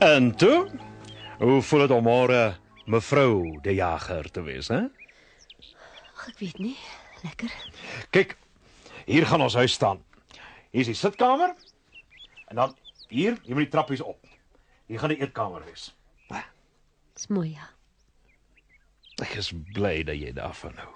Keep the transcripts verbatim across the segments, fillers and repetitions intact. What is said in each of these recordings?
En toe, hoe voel dit om môre mevrou De Jager te wees, hè? Ag, ek weet nie. Lekker. Kyk, hier gaan ons huis staan. Hier is die sitkamer. En dan hier, hier moet die trappies op. Hier gaan die eetkamer wees. Dis mooi, ja. Ek is bly dat jy daarvan hou.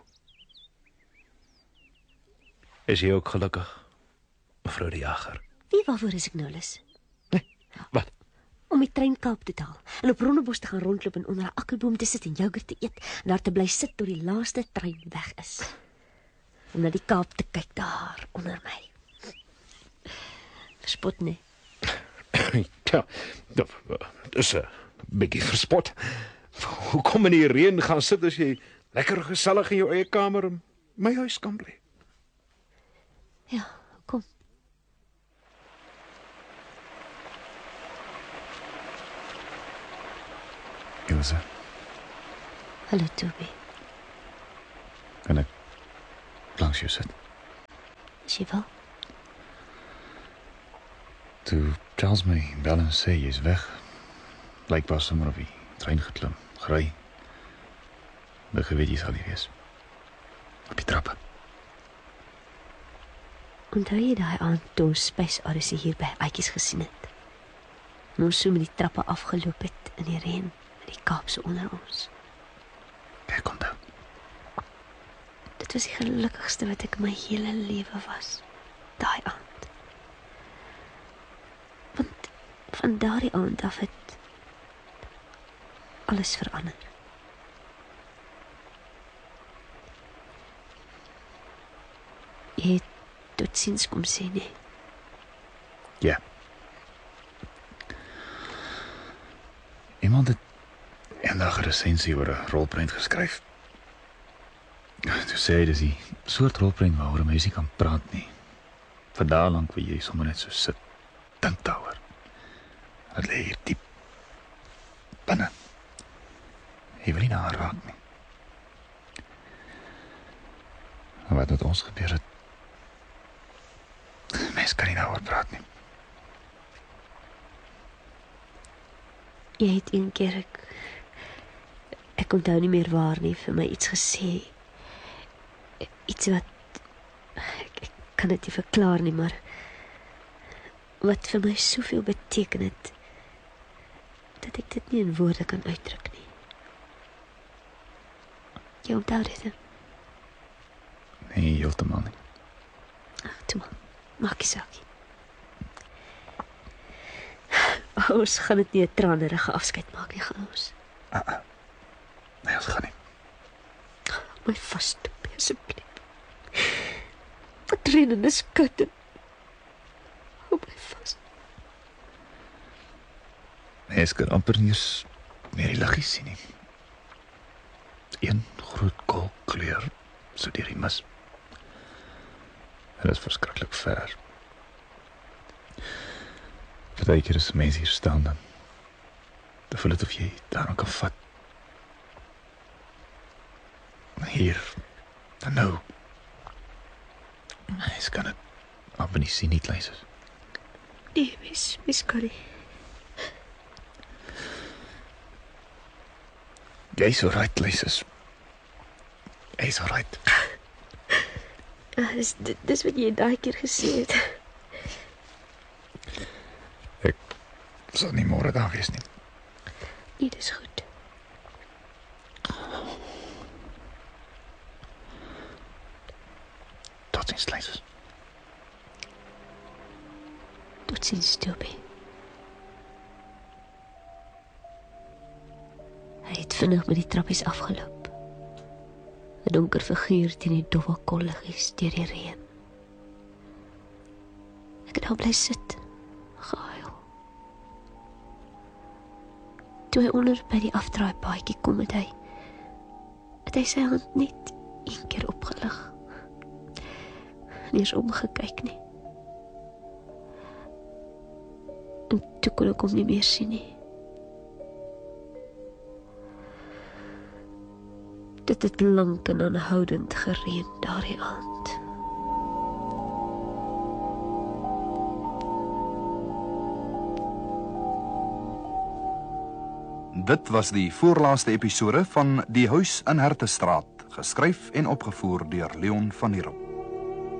Is jy ook gelukkig, mevrou De Jager? Wie waarvoor is ek nou lus? Wat? Om die trein Kaap te haal en op Rondebos te gaan rondloop en onder 'n akkerboom te sit en yoghurt te eet en daar te bly sit tot die laaste trein weg is. Om na die Kaap te kyk daar onder my. Verspot nie. Ja, dat is 'n bietjie verspot. Hoekom in die reën gaan sit as jy lekker gesellig in jou eie kamer in my huis kan bly? Ja, kom. Ilse, Hallo, Toby. kan ek langs jou sit? As jy wil. Toe Charles my bel en sê jy is weg, blykbaar sommer op die trein geklim, gery. Ek geweet jy sal hier wees. Op die trappe. Onthou jy daai aand toe ons Space Odyssey hier by Aatjies gesien het? En ons so met die trappe afgeloop het in die reën, met die Kaap so onder ons. Ek onthou. Dit was die gelukkigste wat ek in my hele lewe was. Daai aand. Want van daardie aand af het alles verander. Jy het totsiens kom sê, nee. Ja. Iemand het eendag 'n resensie oor 'n rolprent geskryf. Toe sê hy dis die soort rolprent waaroor 'n meisie kan praat nie. Vir daai lank wil jy sommer net so sit, dink daaroor. Dit lê hier diep binne. Jy wil nie na haar raak nie. Maar wat met ons gebeur het, mens kan nie daaroor praat nie. Jy het een keer ek ek onthou nie meer waar nie vir my iets gesê. Iets wat ek, ek kan dit nie verklaar nie, maar wat vir my soveel beteken het dat ek dit nie in woorde kan uitdruk nie. Jy onthou dit, hè? Nee, heeltemal nie. Ag, toe maar, maak nie saak nie. Ons gaan dit nie 'n tranerige afskeid maak nie, gaan ons. Ah, ah. Nee, ons gaan nie. My vas, Toby, asseblief. Wat reën is koud en hou my vas. Mens kan amper nie eens meer die liggies sien nie. Een groot kolkleur so deur die mis. En dit is verskriklik ver. Partykeer as mense hier staan dan, dan voel dit of jy daaraan kan vat. Hier, dan nou. Mens kan het amper nie sien nie, Kleisers. Nee, mis, mis kan nie. Jy is alright, Kleisers. Jy is alright. Ah, dis, dis wat jy daai keer gesê het. Ek sal nie môre daar wees nie. Nee, dis goed. Totsiens, Kleisers. Totsiens, Toby. Hy het vinnig met die trappies afgeloop. 'n Donker figuur teen die dowwe kolliggies deur die reën. Ek het daar bly sit, gehuil. Toe hy onder by die afdraaipaadjie kom, het hy het hy sy hand net een keer opgelig. Nie eens omgekyk nie. En toe kon ek hom nie meer sien nie. Dit het lank en aanhoudend gereën daardie aand. Dit was die voorlaaste episode van Die Huis in Hertestraat, geskryf en opgevoer deur Leon van Heerop.